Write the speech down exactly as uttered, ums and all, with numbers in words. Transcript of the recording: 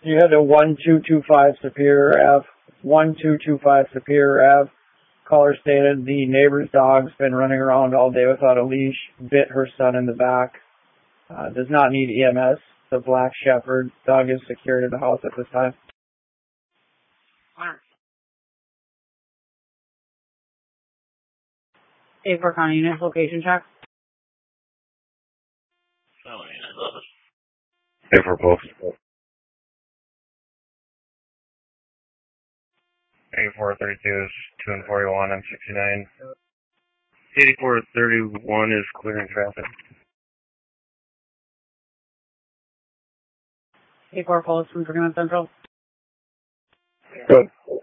You had a one two two five Superior Ave. one two two five Superior Ave. Caller stated the neighbor's dog's been running around all day without a leash, bit her son in the back. Uh, does not need E M S. The Black Shepherd dog is secured in the house at this time. A four County Unit location check. A four Post. eighty-four thirty-two is two and forty-one and sixty-nine. eighty-four thirty-one is clearing traffic. A four Post from Fremont Central. Good.